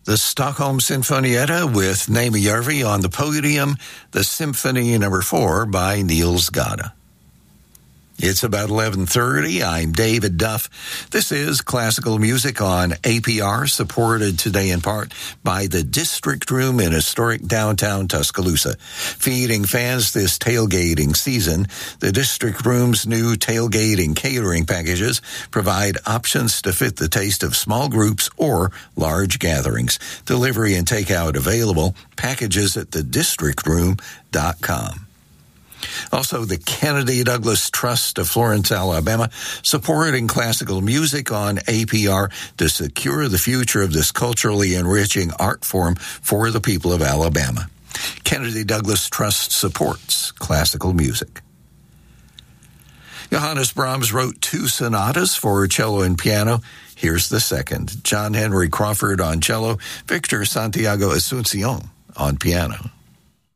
The Stockholm Sinfonietta with Naomi Järvi on the podium, the Symphony No. 4 by Niels Gade. It's about 11:30. I'm David Duff. This is Classical Music on APR, supported today in part by the District Room in historic downtown Tuscaloosa. Feeding fans this tailgating season, the District Room's new tailgating catering packages provide options to fit the taste of small groups or large gatherings. Delivery and takeout available. Packages at thedistrictroom.com. Also, the Kennedy Douglas Trust of Florence, Alabama, supporting classical music on APR to secure the future of this culturally enriching art form for the people of Alabama. Kennedy Douglas Trust supports classical music. Johannes Brahms wrote 2 sonatas for cello and piano. Here's the second. John Henry Crawford on cello, Victor Santiago Asuncion on piano.